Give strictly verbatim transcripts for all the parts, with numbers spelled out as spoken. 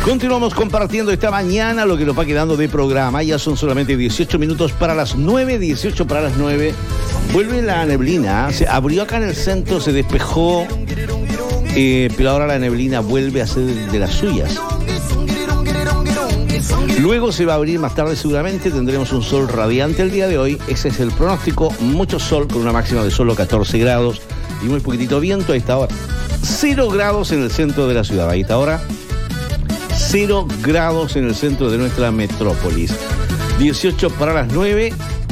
Continuamos compartiendo esta mañana lo que nos va quedando de programa. Ya son solamente dieciocho minutos para las nueve, dieciocho para las nueve. Vuelve la neblina, se abrió acá en el centro, se despejó, eh, pero ahora la neblina vuelve a ser de las suyas. Luego se va a abrir más tarde seguramente, tendremos un sol radiante el día de hoy. Ese es el pronóstico, mucho sol con una máxima de solo catorce grados y muy poquitito viento a esta hora. Cero grados en el centro de la ciudad, a esta hora. Cero grados en el centro de nuestra metrópolis. dieciocho para las nueve.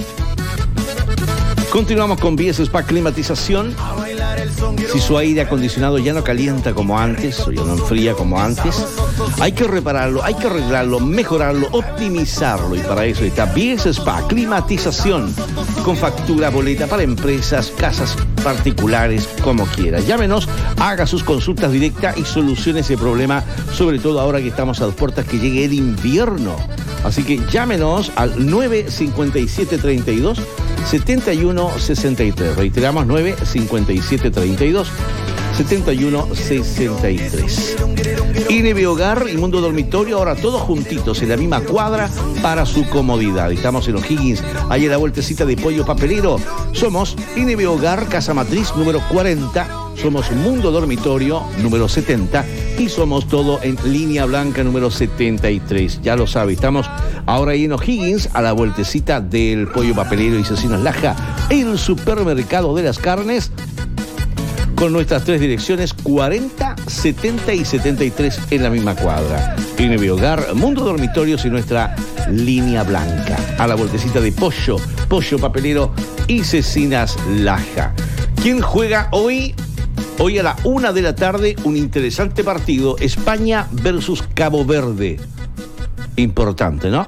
Continuamos con V S Spa Climatización. Si su aire acondicionado ya no calienta como antes o ya no enfría como antes, hay que repararlo, hay que arreglarlo, mejorarlo, optimizarlo. Y para eso está V S Spa Climatización, con factura, boleta para empresas, casas particulares, como quiera. Llámenos, haga sus consultas directas y solucione ese problema, sobre todo ahora que estamos a las puertas que llegue el invierno. Así que llámenos al nueve cincuenta y siete treinta y dos setenta y uno sesenta y tres. Reiteramos, nueve cincuenta y siete treinta y dos setenta y uno sesenta y tres. I N B Hogar y Mundo Dormitorio, ahora todos juntitos en la misma cuadra para su comodidad. Estamos en O'Higgins, ahí en la vueltecita de Pollo Papelero. Somos I N B Hogar, Casa Matriz número cuarenta. Somos Mundo Dormitorio número setenta y somos todo en Línea Blanca número setenta y tres. Ya lo sabe, estamos ahora ahí en O'Higgins, a la vueltecita del Pollo Papelero y Cecinos Laja, el supermercado de las carnes, con nuestras tres direcciones, cuarenta, setenta y setenta y tres en la misma cuadra. I N B Hogar, Mundo Dormitorios y nuestra Línea Blanca, a la vueltecita de Pollo, Pollo Papelero y Cecinas Laja. ¿Quién juega hoy? Hoy a la una de la tarde, un interesante partido, España versus Cabo Verde. Importante, ¿no?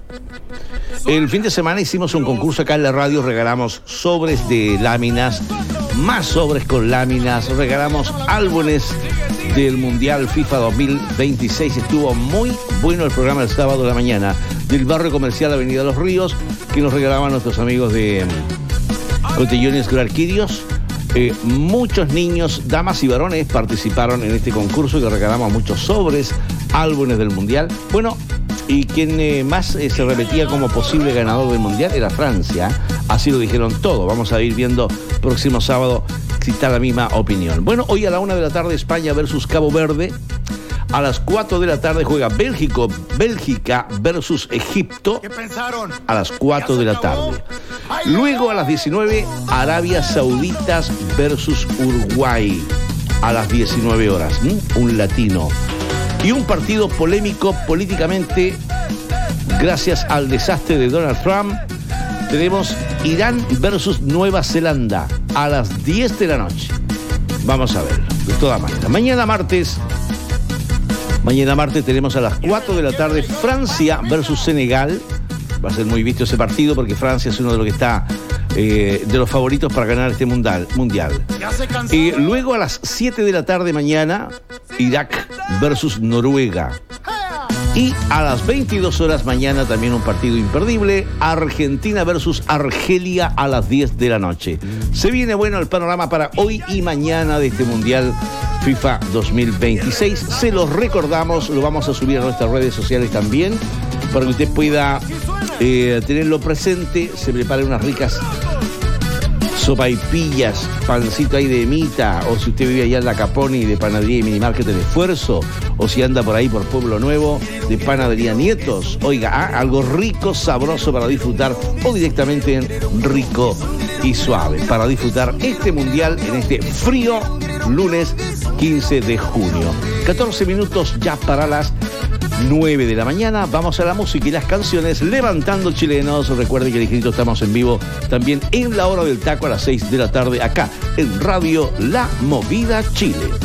El fin de semana hicimos un concurso acá en la radio, regalamos sobres de láminas, más sobres con láminas, regalamos álbumes del Mundial FIFA dos mil veintiséis. Estuvo muy bueno el programa del sábado de la mañana del barrio comercial Avenida Los Ríos, que nos regalaban nuestros amigos de Cotillones Clarquirios. Eh, muchos niños, damas y varones participaron en este concurso que regalamos muchos sobres, álbumes del Mundial. Bueno, y quien eh, más eh, se repetía como posible ganador del Mundial era Francia. Así lo dijeron todos. Vamos a ir viendo próximo sábado si está la misma opinión. Bueno, hoy a la una de la tarde España versus Cabo Verde. A las cuatro de la tarde juega Bélgico, Bélgica versus Egipto. ¿Qué pensaron? A las cuatro de la tarde. Luego a las diecinueve, Arabia Saudita versus Uruguay. A las diecinueve horas. ¿Mm? Un latino. Y un partido polémico políticamente, gracias al desastre de Donald Trump. Tenemos Irán versus Nueva Zelanda a las diez de la noche. Vamos a ver, de todas maneras. Mañana martes, mañana martes tenemos a las cuatro de la tarde Francia versus Senegal. Va a ser muy visto ese partido porque Francia es uno de los que está eh, de los favoritos para ganar este mundial. mundial. Y luego a las siete de la tarde mañana, Irak versus Noruega. Y a las veintidós horas mañana también un partido imperdible, Argentina versus Argelia a las diez de la noche. Se viene bueno el panorama para hoy y mañana de este Mundial FIFA dos mil veintiséis. Se los recordamos, lo vamos a subir a nuestras redes sociales también, para que usted pueda eh, tenerlo presente. Se preparen unas ricas sopaipillas, pancito ahí de Mita, o si usted vive allá en La Caponi, de Panadería y Minimarket del Esfuerzo, o si anda por ahí por Pueblo Nuevo, de Panadería Nietos. Oiga, ah, algo rico, sabroso para disfrutar, o directamente en Rico y Suave, para disfrutar este mundial en este frío lunes quince de junio. catorce minutos ya para las nueve de la mañana. Vamos a la música y las canciones Levantando Chilenos. Recuerde que, ligerito, estamos en vivo también en la hora del taco a las seis de la tarde acá en Radio La Movida Chile.